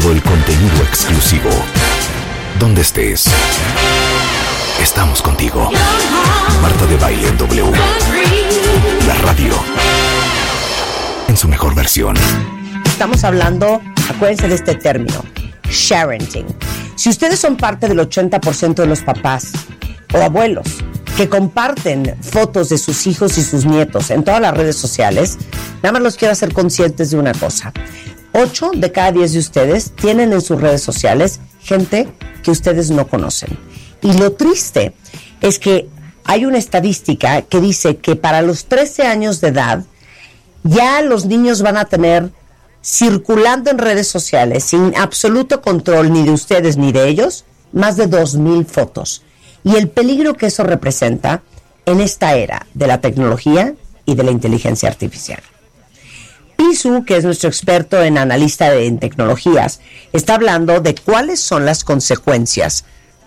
todo el contenido exclusivo. Donde estés, estamos contigo. Marta de Baile en W. La radio en su mejor versión. Estamos hablando, acuérdense de este término, sharenting. Si ustedes son parte del 80% de los papás o abuelos que comparten fotos de sus hijos y sus nietos en todas las redes sociales, nada más los quiero hacer conscientes de una cosa. 8 de cada 10 de ustedes tienen en sus redes sociales gente que ustedes no conocen. Y lo triste es que hay una estadística que dice que para los 13 años de edad ya los niños van a tener circulando en redes sociales sin absoluto control ni de ustedes ni de ellos más de 2,000 fotos. Y el peligro que eso representa en esta era de la tecnología y de la inteligencia artificial. Pisu, que es nuestro experto en analista en tecnologías, está hablando de cuáles son las consecuencias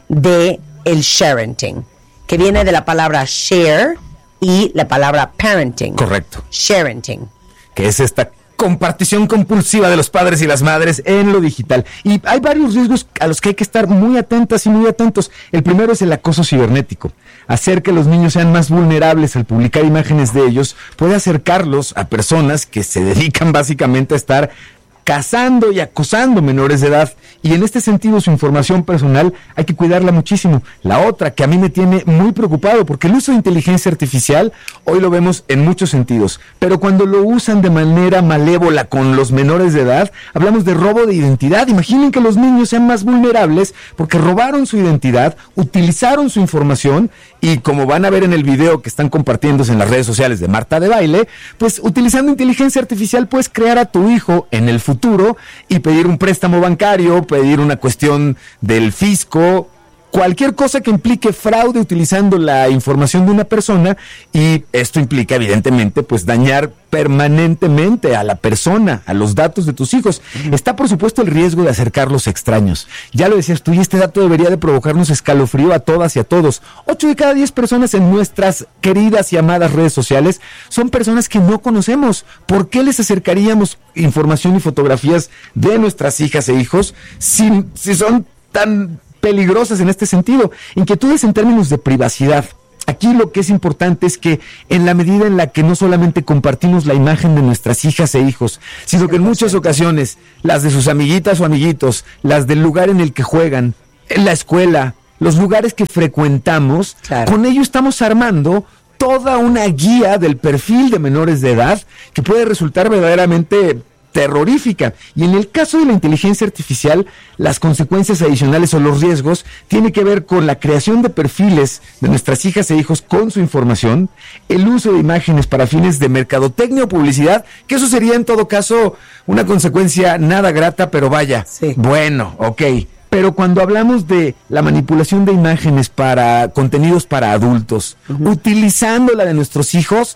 de el sharenting, que viene de la palabra share y la palabra parenting. Correcto. Sharenting. Que es esta compartición compulsiva de los padres y las madres en lo digital. Y hay varios riesgos a los que hay que estar muy atentas y muy atentos. El primero es el acoso cibernético. Hacer que los niños sean más vulnerables al publicar imágenes de ellos puede acercarlos a personas que se dedican básicamente a estar cazando y acosando menores de edad, y en este sentido su información personal hay que cuidarla muchísimo. La otra que a mí me tiene muy preocupado, porque el uso de inteligencia artificial hoy lo vemos en muchos sentidos, pero cuando lo usan de manera malévola con los menores de edad, hablamos de robo de identidad. Imaginen que los niños sean más vulnerables porque robaron su identidad, utilizaron su información, y como van a ver en el video que están compartiéndose en las redes sociales de Marta de Baile, pues utilizando inteligencia artificial puedes crear a tu hijo en el futuro y pedir un préstamo bancario, pedir una cuestión del fisco, cualquier cosa que implique fraude utilizando la información de una persona, y esto implica evidentemente pues dañar permanentemente a la persona, a los datos de tus hijos. Está por supuesto el riesgo de acercarlos a extraños. Ya lo decías tú, y este dato debería de provocarnos escalofrío a todas y a todos. 8 de cada 10 personas en nuestras queridas y amadas redes sociales son personas que no conocemos. ¿Por qué les acercaríamos información y fotografías de nuestras hijas e hijos si son tan peligrosas en este sentido? Inquietudes en términos de privacidad. Aquí lo que es importante es que en la medida en la que no solamente compartimos la imagen de nuestras hijas e hijos, sino que en muchas ocasiones las de sus amiguitas o amiguitos, las del lugar en el que juegan, en la escuela, los lugares que frecuentamos, claro, con ello estamos armando toda una guía del perfil de menores de edad que puede resultar verdaderamente terrorífica. Y en el caso de la inteligencia artificial, las consecuencias adicionales o los riesgos tienen que ver con la creación de perfiles de nuestras hijas e hijos con su información, el uso de imágenes para fines de mercadotecnia o publicidad, que eso sería en todo caso una consecuencia nada grata, pero vaya, sí. Bueno, ok. Pero cuando hablamos de la manipulación de imágenes para contenidos para adultos, utilizando la de nuestros hijos,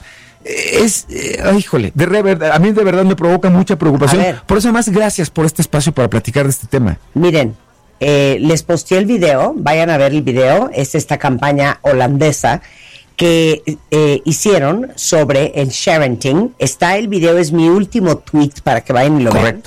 híjole, a mí de verdad me provoca mucha preocupación. Por eso además, gracias por este espacio para platicar de este tema. Miren, les posteé el video, vayan a ver el video, es esta campaña holandesa que hicieron sobre el sharenting. Está el video, es mi último tweet para que vayan y lo vean. Correcto.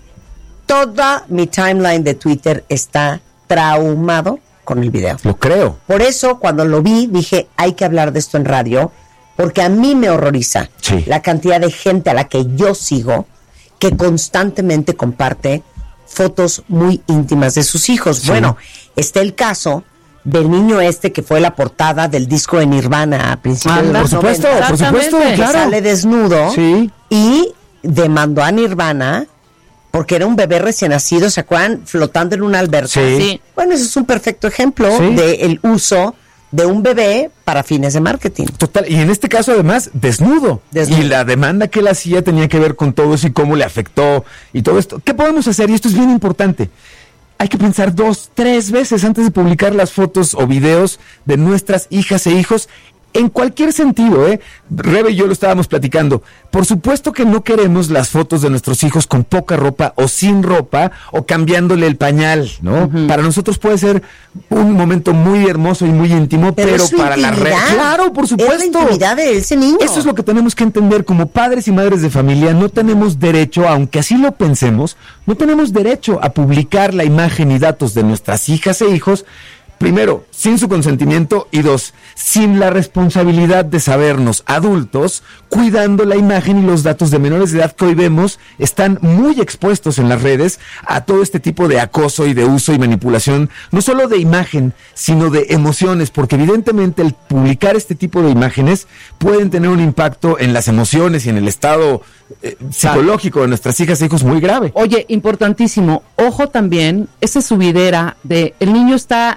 Toda mi timeline de Twitter está traumado con el video. Lo creo. Por eso, cuando lo vi, dije, hay que hablar de esto en radio, porque a mí me horroriza la cantidad de gente a la que yo sigo que constantemente comparte fotos muy íntimas de sus hijos. Sí. Bueno, está el caso del niño que fue la portada del disco de Nirvana a principios de los 90. Por supuesto, claro. Sale desnudo y demandó a Nirvana porque era un bebé recién nacido, ¿se acuerdan? Flotando en una alberca. Sí. Bueno, ese es un perfecto ejemplo del uso de un bebé para fines de marketing. Total, y en este caso además desnudo. Y la demanda que él hacía tenía que ver con todo eso y cómo le afectó y todo esto. ¿Qué podemos hacer? Y esto es bien importante. Hay que pensar 2, 3 veces antes de publicar las fotos o videos de nuestras hijas e hijos En cualquier sentido, Rebe y yo lo estábamos platicando. Por supuesto que no queremos las fotos de nuestros hijos con poca ropa o sin ropa o cambiándole el pañal, ¿no? Uh-huh. Para nosotros puede ser un momento muy hermoso y muy íntimo, pero para la red. Claro, por supuesto. Es la intimidad de ese niño. Eso es lo que tenemos que entender. Como padres y madres de familia, no tenemos derecho, aunque así lo pensemos, no tenemos derecho a publicar la imagen y datos de nuestras hijas e hijos. Primero, sin su consentimiento, y dos, sin la responsabilidad de sabernos adultos, cuidando la imagen y los datos de menores de edad que hoy vemos están muy expuestos en las redes a todo este tipo de acoso y de uso y manipulación, no solo de imagen, sino de emociones, porque evidentemente el publicar este tipo de imágenes pueden tener un impacto en las emociones y en el estado psicológico de nuestras hijas e hijos muy grave. Oye, importantísimo, ojo también, esa subidera de el niño está,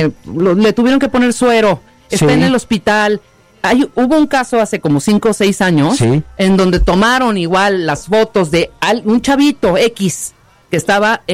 le tuvieron que poner suero, está en el hospital. Hubo un caso hace como 5 o 6 años en donde tomaron igual las fotos de un chavito X que estaba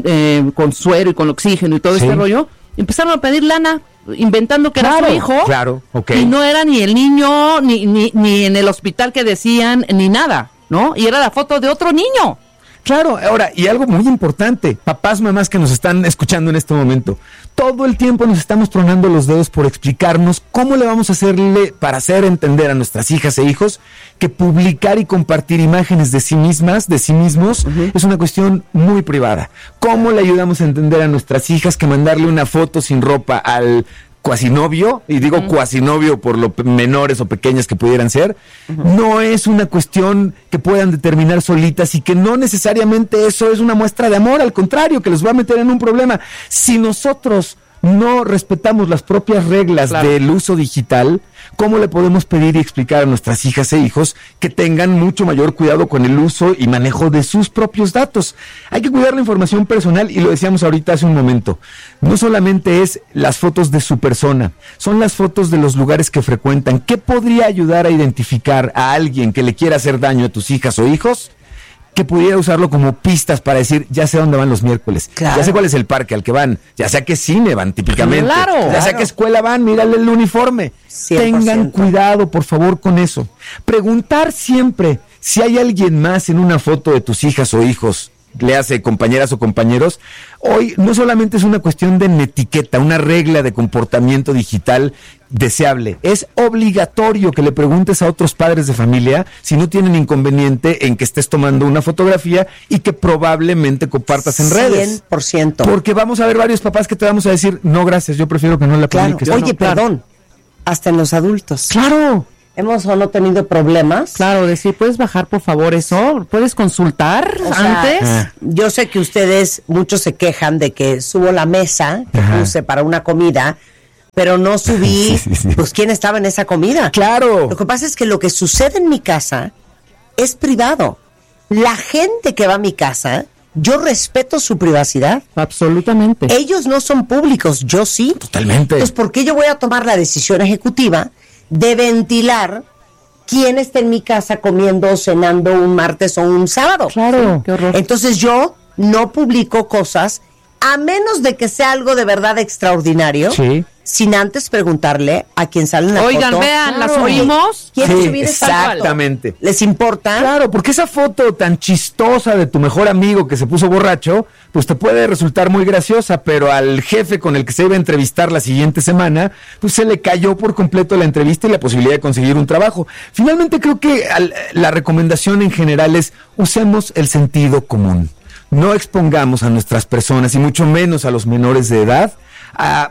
con suero y con oxígeno y todo este rollo. Empezaron a pedir lana inventando que era su hijo. Claro, okay. Y no era ni el niño, ni en el hospital que decían, ni nada, ¿no? Y era la foto de otro niño. Claro, ahora, y algo muy importante, papás, mamás que nos están escuchando en este momento, todo el tiempo nos estamos tronando los dedos por explicarnos cómo le vamos a hacerle para hacer entender a nuestras hijas e hijos que publicar y compartir imágenes de sí mismas, de sí mismos, es una cuestión muy privada. ¿Cómo le ayudamos a entender a nuestras hijas que mandarle una foto sin ropa al cuasinovio, y digo cuasinovio por lo menores o pequeñas que pudieran ser, no es una cuestión que puedan determinar solitas y que no necesariamente eso es una muestra de amor, al contrario, que los va a meter en un problema. Si nosotros no respetamos las propias reglas del uso digital, ¿cómo le podemos pedir y explicar a nuestras hijas e hijos que tengan mucho mayor cuidado con el uso y manejo de sus propios datos? Hay que cuidar la información personal, y lo decíamos ahorita hace un momento. No solamente es las fotos de su persona, son las fotos de los lugares que frecuentan. ¿Qué podría ayudar a identificar a alguien que le quiera hacer daño a tus hijas o hijos? Que pudiera usarlo como pistas para decir, ya sé dónde van los miércoles, ya sé cuál es el parque al que van, ya sé a qué cine van típicamente, ya sé a qué escuela van, mírale el uniforme. 100%. Tengan cuidado, por favor, con eso. Preguntar siempre si hay alguien más en una foto de tus hijas o hijos, le hace compañeras o compañeros. Hoy no solamente es una cuestión de etiqueta, una regla de comportamiento digital deseable, es obligatorio que le preguntes a otros padres de familia si no tienen inconveniente en que estés tomando una fotografía y que probablemente compartas en redes. 100%. Porque vamos a ver varios papás que te vamos a decir, no gracias, yo prefiero que no la publiques. Oye, perdón, hasta en los adultos. Claro. ¿Hemos o no tenido problemas? Claro, decir, ¿puedes bajar por favor eso? ¿Puedes consultar antes? Yo sé que muchos se quejan de que subo la mesa que puse para una comida, pero no subí, pues, quién estaba en esa comida. Claro. Lo que pasa es que lo que sucede en mi casa es privado. La gente que va a mi casa, yo respeto su privacidad. Absolutamente. Ellos no son públicos, yo sí. Totalmente. Entonces, ¿por qué yo voy a tomar la decisión ejecutiva de ventilar quién está en mi casa comiendo o cenando un martes o un sábado? Claro, qué horror. Entonces yo no publico cosas a menos de que sea algo de verdad extraordinario, sin antes preguntarle a quien sale en la foto. Oigan, vean, ¿las oímos? ¿Quieren subir exactamente. ¿Les importa? Claro, porque esa foto tan chistosa de tu mejor amigo que se puso borracho, pues te puede resultar muy graciosa, pero al jefe con el que se iba a entrevistar la siguiente semana, pues se le cayó por completo la entrevista y la posibilidad de conseguir un trabajo. Finalmente creo que la recomendación en general es usemos el sentido común. No expongamos a nuestras personas, y mucho menos a los menores de edad, a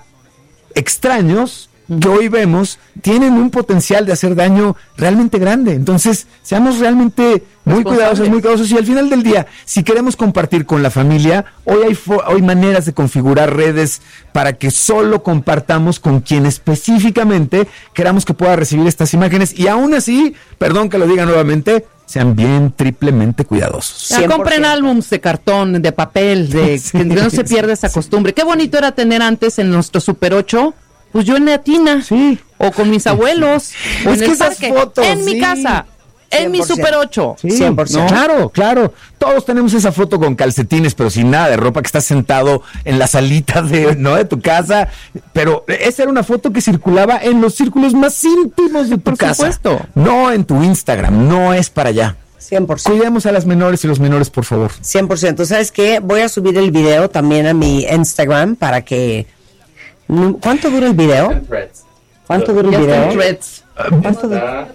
extraños que hoy vemos tienen un potencial de hacer daño realmente grande. Entonces, seamos realmente muy cuidadosos, y al final del día, si queremos compartir con la familia, hoy hay maneras de configurar redes para que solo compartamos con quien específicamente queramos que pueda recibir estas imágenes, y aún así, perdón que lo diga nuevamente, sean bien triplemente cuidadosos. Ya compren álbums de cartón, de papel, que no se pierda esa costumbre. Qué bonito era tener antes en nuestro Super 8, pues yo en la tina, o con mis abuelos, o es en que el parque, fotos, en mi casa. en mi 100%. Super 8. Sí, 100%. ¿no? Claro, claro. Todos tenemos esa foto con calcetines, pero sin nada de ropa, que estás sentado en la salita de tu casa. Pero esa era una foto que circulaba en los círculos más íntimos de tu Por casa. supuesto. No en tu Instagram, no es para allá. 100%. Cuidemos a las menores y los menores, por favor. 100%. ¿Sabes qué? Voy a subir el video también a mi Instagram para que... ¿Cuánto dura el video? ¿Cuánto dura el Ya está en video? Threads. ¿Cuánto dura?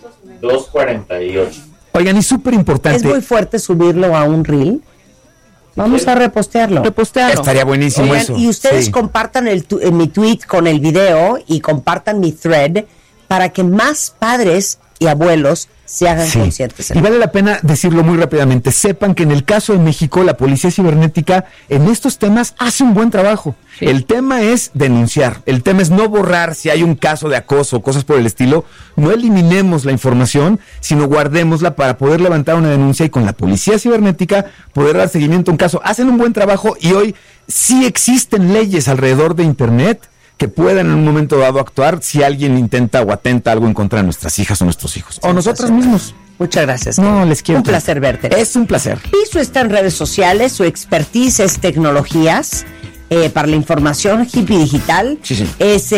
2:48. Oigan, y súper importante. ¿Es muy fuerte subirlo a un reel? Vamos a repostearlo. Repostealo. Estaría buenísimo Oigan, eso. y ustedes Sí. compartan mi tweet con el video y compartan mi thread para que más padres y abuelos se hagan Sí. conscientes. Y vale la pena decirlo muy rápidamente. Sepan que en el caso de México, la policía cibernética en estos temas hace un buen trabajo. Sí. El tema es denunciar. El tema es no borrar si hay un caso de acoso o cosas por el estilo. No eliminemos la información, sino guardémosla para poder levantar una denuncia y con la policía cibernética poder dar seguimiento a un caso. Hacen un buen trabajo y hoy sí existen leyes alrededor de Internet que puedan en un momento dado actuar si alguien intenta o atenta algo en contra de nuestras hijas o nuestros hijos. O nosotros mismos. Muchas gracias. No, les quiero Un tanto. placer verte. Es un placer. Piso está en redes sociales, su expertise es tecnologías para la información hippie digital. Sí, sí. Es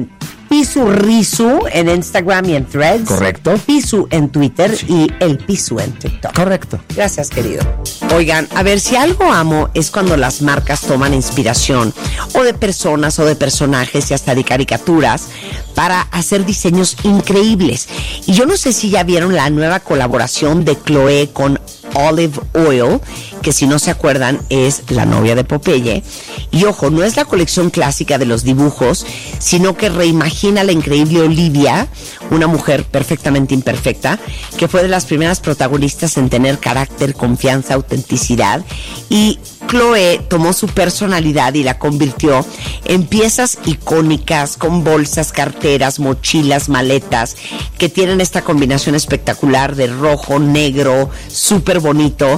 Pisu Risu en Instagram y en Threads. Correcto. Pisu en Twitter y el Pisu en TikTok. Correcto. Gracias, querido. Oigan, a ver, si algo amo es cuando las marcas toman inspiración o de personas o de personajes y hasta de caricaturas para hacer diseños increíbles. Y yo no sé si ya vieron la nueva colaboración de Chloe con Olive Oil, que si no se acuerdan es la novia de Popeye. Y ojo, no es la colección clásica de los dibujos, sino que reimagina la increíble Olivia, una mujer perfectamente imperfecta, que fue de las primeras protagonistas en tener carácter, confianza, autenticidad. Y Chloe tomó su personalidad y la convirtió en piezas icónicas con bolsas, carteras, mochilas, maletas, que tienen esta combinación espectacular de rojo, negro, súper bonito.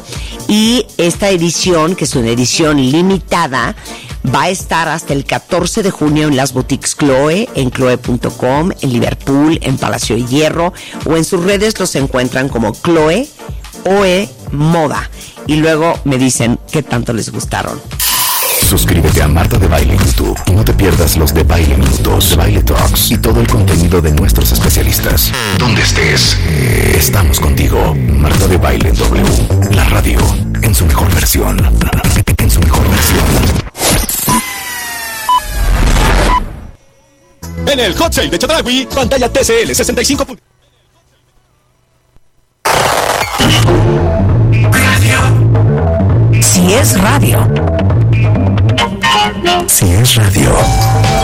Y esta edición, que es una edición limitada, va a estar hasta el 14 de junio en las boutiques Chloe, en chloe.com, en Liverpool, en Palacio de Hierro, o en sus redes los encuentran como Chloe Oe Moda. Y luego me dicen qué tanto les gustaron. Suscríbete a Marta de Baile en YouTube y no te pierdas los de Baile Minutos, de Baile Talks y todo el contenido de nuestros especialistas. Donde estés, estamos contigo. Marta de Baile W, la radio en su mejor versión. En su mejor versión. En el Hot Sale de Chedraui, pantalla TCL 65. Si es radio. Si es radio.